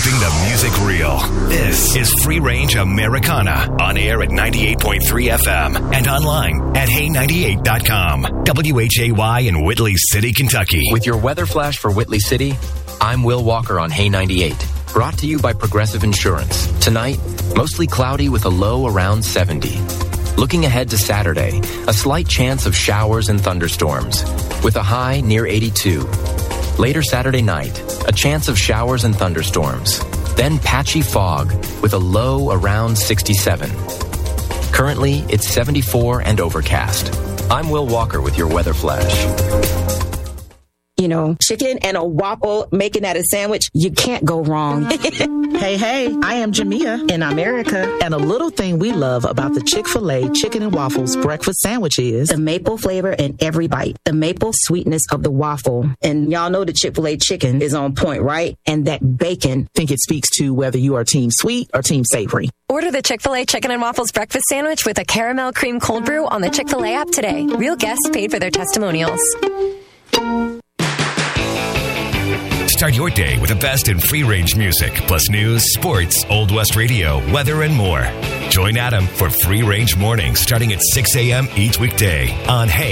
keeping the music real. This is Free Range Americana, on air at 98.3 FM and online at hey98.com. WHAY in Whitley City, Kentucky. With your weather flash for Whitley City, I'm Will Walker on Hey 98. Brought to you by Progressive Insurance. Tonight, mostly cloudy with a low around 70. Looking ahead to Saturday, a slight chance of showers and thunderstorms, with a high near 82. Later Saturday night, a chance of showers and thunderstorms. Then patchy fog, with a low around 67. Currently, it's 74 and overcast. I'm Will Walker with your weather flash. You know, chicken and a waffle, making that a sandwich, you can't go wrong. Hey, I am Jamia in America. And a little thing we love about the Chick-fil-A Chicken and Waffles breakfast sandwich is the maple flavor in every bite, the maple sweetness of the waffle. And y'all know the Chick-fil-A chicken is on point, right? And that bacon. I think it speaks to whether you are team sweet or team savory. Order the Chick-fil-A Chicken and Waffles breakfast sandwich with a caramel cream cold brew on the Chick-fil-A app today. Real guests paid for their testimonials. Start your day with the best in free-range music, plus news, sports, Old West Radio, weather, and more. Join Adam for Free Range Mornings starting at 6 a.m. each weekday on Hey